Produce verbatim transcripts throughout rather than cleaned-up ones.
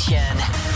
Nation.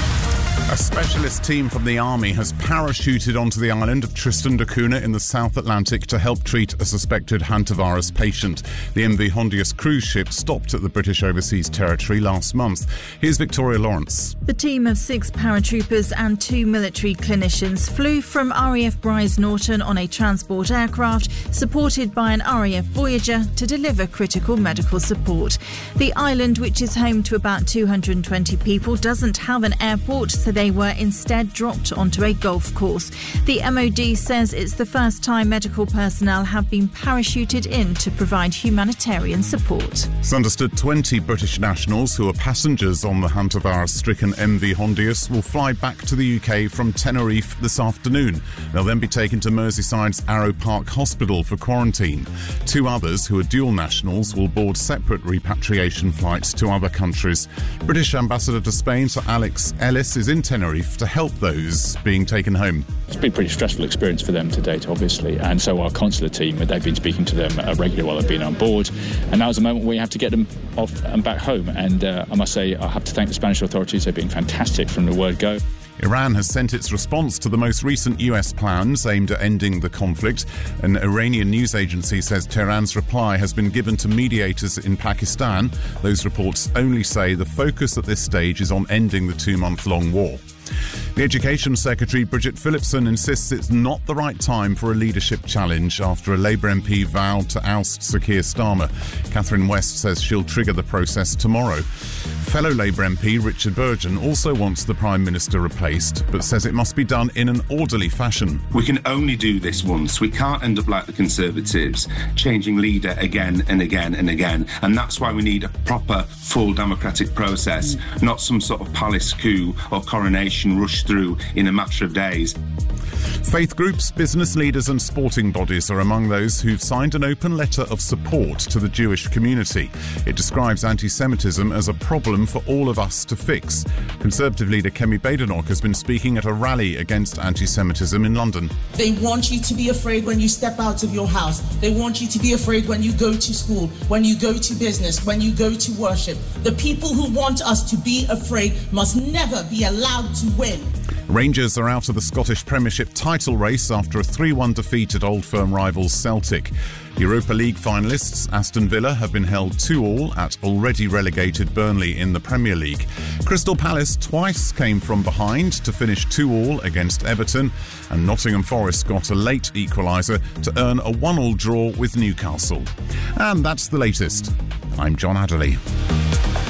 A specialist team from the Army has parachuted onto the island of Tristan da Cunha in the South Atlantic to help treat a suspected hantavirus patient. The M V Hondius cruise ship stopped at the British Overseas Territory last month. Here's Victoria Lawrence. The team of six paratroopers and two military clinicians flew from R A F Bryce Norton on a transport aircraft supported by an R A F Voyager to deliver critical medical support. The island, which is home to about two hundred twenty people, doesn't have an airport, so they were instead dropped onto a golf course. The M O D says it's the first time medical personnel have been parachuted in to provide humanitarian support. It's understood twenty British nationals who are passengers on the hantavirus-stricken M V Hondius will fly back to the U K from Tenerife this afternoon. They'll then be taken to Merseyside's Arrow Park Hospital for quarantine. Two others, who are dual nationals, will board separate repatriation flights to other countries. British Ambassador to Spain, Sir Alex Ellis, is in Tenerife to help those being taken home. It's been a pretty stressful experience for them to date, obviously, and so our consular team, they've been speaking to them uh, regularly while they've been on board, and now is the moment where we have to get them off and back home. And uh, I must say, I have to thank the Spanish authorities. They've been fantastic from the word go. Iran has sent its response to the most recent U S plans aimed at ending the conflict. An Iranian news agency says Tehran's reply has been given to mediators in Pakistan. Those reports only say the focus at this stage is on ending the two-month-long war. The Education Secretary, Bridget Phillipson, insists it's not the right time for a leadership challenge after a Labour M P vowed to oust Sir Keir Starmer. Catherine West says she'll trigger the process tomorrow. Fellow Labour M P Richard Burgon also wants the Prime Minister replaced, but says it must be done in an orderly fashion. We can only do this once. We can't end up like the Conservatives, changing leader again and again and again. And that's why we need a proper, full democratic process, not some sort of palace coup or coronation rush through in a matter of days. Faith groups, business leaders and sporting bodies are among those who've signed an open letter of support to the Jewish community. It describes anti-Semitism as a problem for all of us to fix. Conservative leader Kemi Badenoch has been speaking at a rally against anti-Semitism in London. They want you to be afraid when you step out of your house. They want you to be afraid when you go to school, when you go to business, when you go to worship. The people who want us to be afraid must never be allowed to win. Rangers are out of the Scottish Premiership title race after a three one defeat at Old Firm rivals Celtic. Europa League finalists Aston Villa have been held two all at already relegated Burnley in the Premier League. Crystal Palace twice came from behind to finish two all against Everton, and Nottingham Forest got a late equaliser to earn a one all draw with Newcastle. And that's the latest. I'm John Adderley.